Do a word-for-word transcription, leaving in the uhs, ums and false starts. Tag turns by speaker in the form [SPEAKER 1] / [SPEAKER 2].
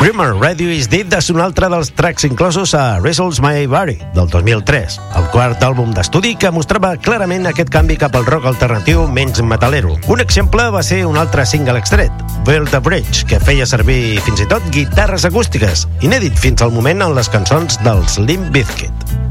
[SPEAKER 1] Grimmer Radio is Dead és un altre dels tracks inclosos a Wrestles My Body, del dos mil tres, el quart àlbum d'estudi que mostrava clarament aquest canvi cap al rock alternatiu menys metalero. Un exemple va ser un altre single extret, Build the Bridge, que feia servir fins i tot guitarres acústiques, inèdit fins al moment en les cançons dels Limp Bizkit.